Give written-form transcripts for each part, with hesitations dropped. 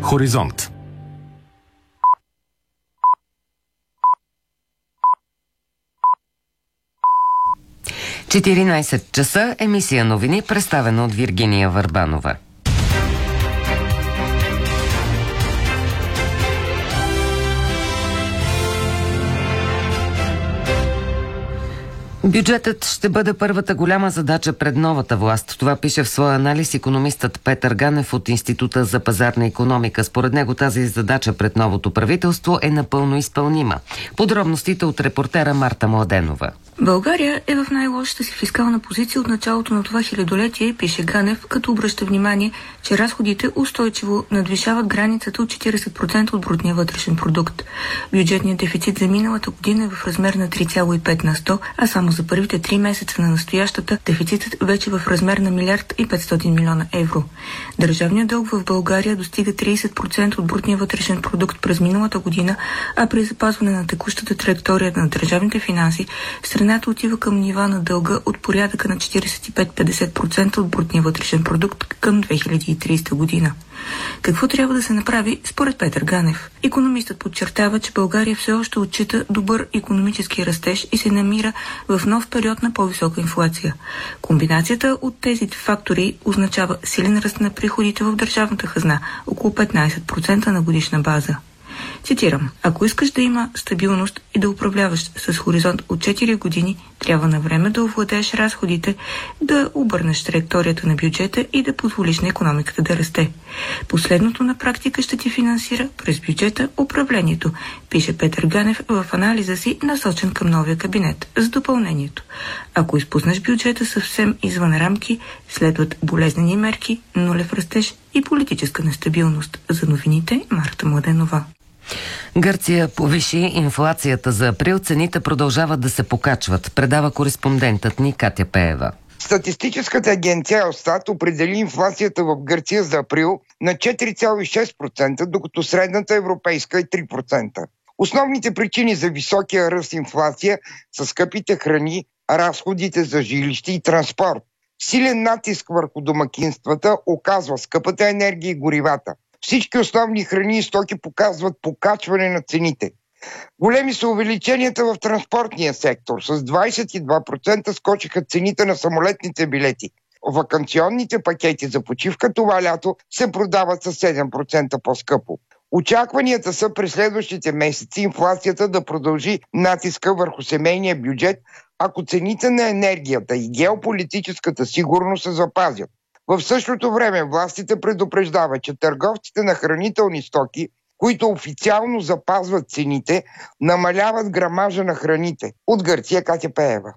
Хоризонт. – 14 часа, емисия новини, представена от Виргиния Върбанова. Бюджетът ще бъде първата голяма задача пред новата власт. Това пише в своя анализ икономистът Петър Ганев от Института за пазарна икономика. Според него тази задача пред новото правителство е напълно изпълнима. Подробностите от репортера Марта Младенова. България е в най-лошата си фискална позиция от началото на това хилядолетие, пише Ганев, като обръща внимание, че разходите устойчиво надвишават границата от 40% от брутния вътрешен продукт. Бюджетният дефицит за миналата година е в размер на 3,5 на 100, а само за първите 3 месеца на настоящата дефицитът вече в размер на 1 500 милиона евро. Държавният дълг в България достига 30% от брутния вътрешен продукт през миналата година, а при запазване на текущата траектория на държавните финанси, страната отива към нива на дълга от порядъка на 45-50% от брутния вътрешен продукт към 2030 година. Какво трябва да се направи според Петър Ганев? Икономистът подчертава, че България все още отчита добър икономически растеж и се намира в нов период на по-висока инфлация. Комбинацията от тези фактори означава силен ръст на приходите в държавната хазна, около 15% на годишна база. Цитирам: ако искаш да има стабилност и да управляваш с хоризонт от 4 години, трябва на време да овладееш разходите, да обърнеш траекторията на бюджета и да позволиш на икономиката да расте. Последното на практика ще ти финансира през бюджета управлението, пише Петър Ганев в анализа си, насочен към новия кабинет. С допълнението: ако изпуснеш бюджета съвсем извън рамки, следват болезнени мерки, нулев растеж и политическа нестабилност. За новините Марта Младенова. Гърция повиши инфлацията за април. Цените продължават да се покачват, предава кореспондентът ни Катя Пеева. Статистическата агенция Елстат определи инфлацията в Гърция за април на 4,6%, докато средната европейска е 3%. Основните причини за високия ръст инфлация са скъпите храни, разходите за жилище и транспорт. Силен натиск върху домакинствата оказва скъпата енергия и горивата. Всички основни храни и стоки показват покачване на цените. Големи са увеличенията в транспортния сектор. С 22% скочиха цените на самолетните билети. Ваканционните пакети за почивка това лято се продават с 7% по-скъпо. Очакванията са през следващите месеци инфлацията да продължи натиска върху семейния бюджет, ако цените на енергията и геополитическата сигурност се запазят. В същото време властите предупреждават, че търговците на хранителни стоки, които официално запазват цените, намаляват грамажа на храните. От Гърция Катя Пеева.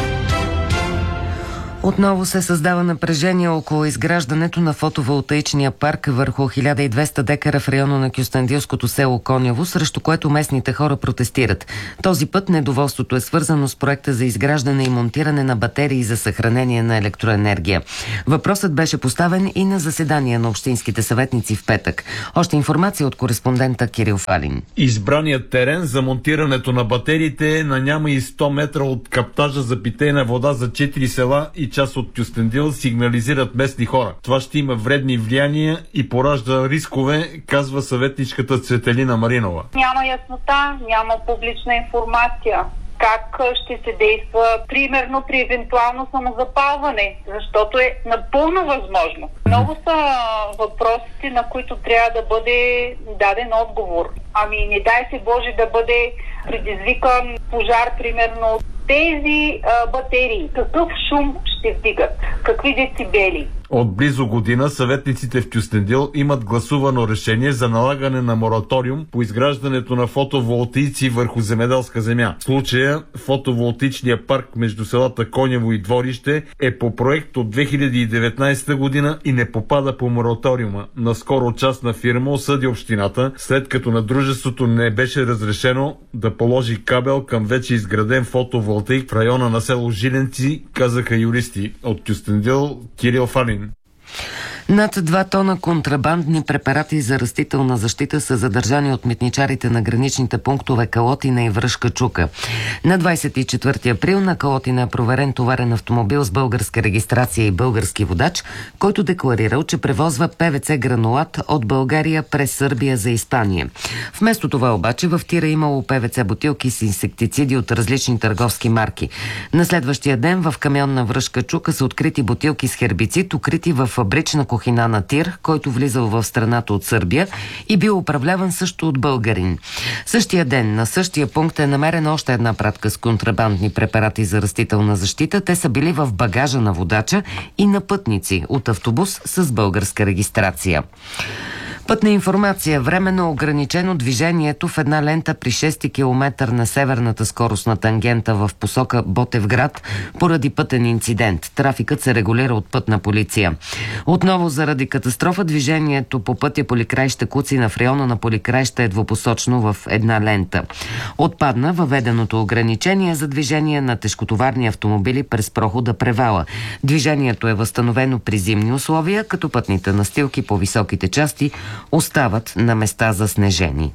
Отново се създава напрежение около изграждането на фотоволтаичния парк върху 1200 декара в района на кюстендилското село Конево, срещу което местните хора протестират. Този път недоволството е свързано с проекта за изграждане и монтиране на батерии за съхранение на електроенергия. Въпросът беше поставен и на заседание на общинските съветници в петък. Още информация от кореспондента Кирил Фалин. Избраният терен за монтирането на батериите е на няма и 100 метра от каптажа за питейна вода за 4 села и част от Кюстендил, сигнализират местни хора. Това ще има вредни влияния и поражда рискове, казва съветничката Цветелина Маринова. Няма яснота, няма публична информация. Как ще се действа, примерно при евентуално самозапалване, защото е напълно възможно. Много са въпросите, на които трябва да бъде даден отговор. Ами не дай се Боже да бъде предизвикан пожар, примерно от тези батерии. Какъв шум ще вдигат? Какви децибели? От близо година съветниците в Кюстендил имат гласувано решение за налагане на мораториум по изграждането на фотоволтаици върху земеделска земя. В случая фотоволтаичния парк между селата Конево и Дворище е по проект от 2019 година и не попада по мораториума. Наскоро частна фирма осъди общината, след като на дружеството не беше разрешено да положи кабел към вече изграден фотоволтаик в района на село Жиленци, казаха юристи. От Кюстендил Кирил Фалин. Над 2 тона контрабандни препарати за растителна защита са задържани от митничарите на граничните пунктове Калотина и Връшка чука. На 24 април на Калотина е проверен товарен автомобил с българска регистрация и български водач, който декларирал, че превозва ПВЦ гранулат от България през Сърбия за Испания. Вместо това обаче в тира имало ПВЦ бутилки с инсектициди от различни търговски марки. На следващия ден в камион на Връшка чука са открити бутилки с хербицид, укрити в фабрична кухина на тир, който влизал в страната от Сърбия и бил управляван също от българин. Същия ден на същия пункт е намерена още една пратка с контрабандни препарати за растителна защита. Те са били в багажа на водача и на пътници от автобус с българска регистрация. Пътна информация. Временно ограничено движението в една лента при 6 км на северната скоростна тангента в посока Ботевград поради пътен инцидент. Трафикът се регулира от пътна полиция. Отново заради катастрофа движението по пътя Поликраище Куцина в района на Поликраище е двупосочно в една лента. Отпадна въведеното ограничение за движение на тежкотоварни автомобили през прохода Превала. Движението е възстановено при зимни условия, като пътните настилки по високите части остават на места заснежени.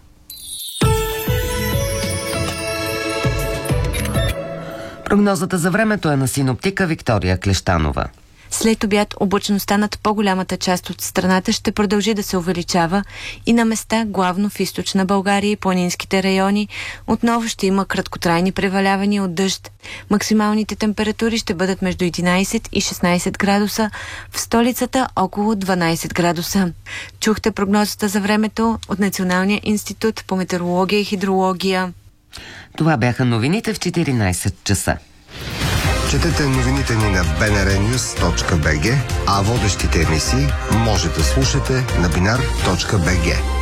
Прогнозата за времето е на синоптика Виктория Клещанова. След обяд облачността над по-голямата част от страната ще продължи да се увеличава и на места, главно в източна България и планинските райони, отново ще има краткотрайни превалявания от дъжд. Максималните температури ще бъдат между 11 и 16 градуса, в столицата около 12 градуса. Чухте прогнозата за времето от Националния институт по метеорология и хидрология. Това бяха новините в 14 часа. Четете новините ни на bnrnews.bg, а водещите емисии може да слушате на binar.bg.